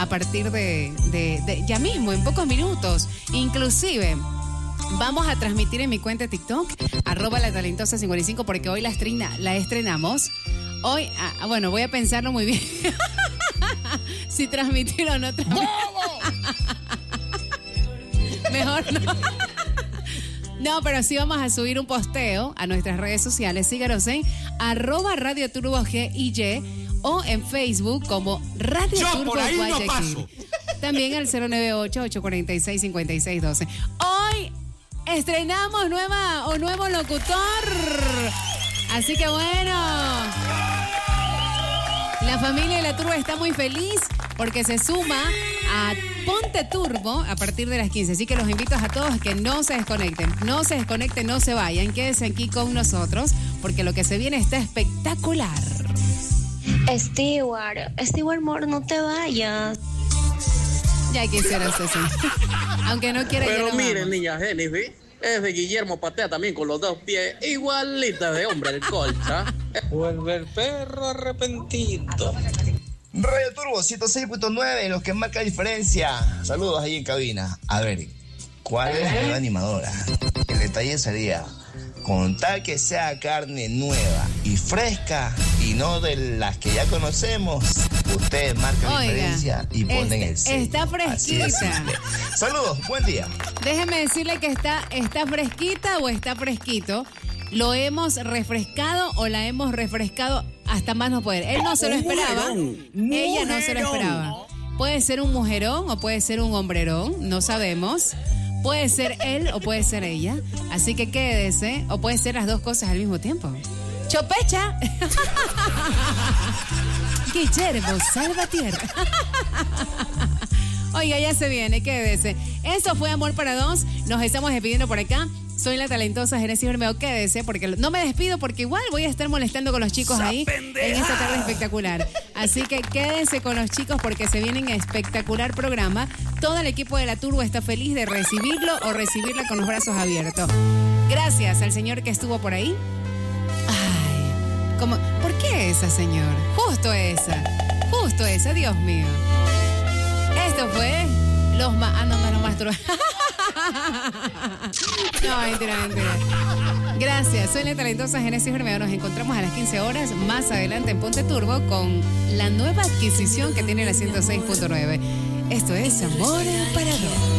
a partir de ya mismo, en pocos minutos. Inclusive, vamos a transmitir en mi cuenta de TikTok, @latalentosa55, porque hoy la estrenamos. Hoy, bueno, voy a pensarlo muy bien. Si transmitir o no transmitir. Mejor no. No, pero sí vamos a subir un posteo a nuestras redes sociales. Síganos en @RadioTurboGIY o en Facebook como Radio Turbo Guayaquil. También al 098-846-5612. Hoy estrenamos nuevo locutor. Así que bueno, la familia de la Turbo está muy feliz porque se suma a Ponte Turbo a partir de las 15. Así que los invito a todos que no se desconecten, no se vayan, quédense aquí con nosotros porque lo que se viene está espectacular. Stewart, amor, no te vayas. Ya quisieras así. Aunque no quiera. Pero no miren, vamos. niña Jennifer, es de Guillermo Patea también con los dos pies, igualita de hombre de colcha. Vuelve el perro arrepentido. Radio Turbo 106.9, los que marca diferencia. Saludos ahí en cabina. A ver, ¿cuál es la nueva animadora? El detalle sería con tal que sea carne nueva y fresca y no de las que ya conocemos. Ustedes marcan diferencia y ponen el sello. Está fresquita. Saludos, buen día. Déjeme decirle que está fresquita o está fresquito. Lo hemos refrescado o la hemos refrescado hasta más no poder. Él no se lo esperaba. Ella no se lo esperaba. Puede ser un mujerón o puede ser un hombrerón, no sabemos. Puede ser él o puede ser ella. Así que quédese, o puede ser las dos cosas al mismo tiempo. ¡Chopecha! Guillermo Salvatierra. Oiga, ya se viene, quédese. Eso fue Amor para Dos. Nos estamos despidiendo por acá. Soy la talentosa Genesis Bermeo. Quédese, porque no me despido porque igual voy a estar molestando con los chicos ahí en esta tarde espectacular. Así que quédense con los chicos porque se viene un espectacular programa. Todo el equipo de la Turbo está feliz de recibirlo o recibirla con los brazos abiertos. Gracias al señor que estuvo por ahí. Ay, ¿por qué esa, señor? Justo esa, Dios mío. Esto fue los no, mentira. Gracias, soy la talentosa Genesis Bermeo. Nos encontramos a las 15 horas más adelante en Ponte Turbo con la nueva adquisición que tiene la 106.9. Esto es Amor para Dos.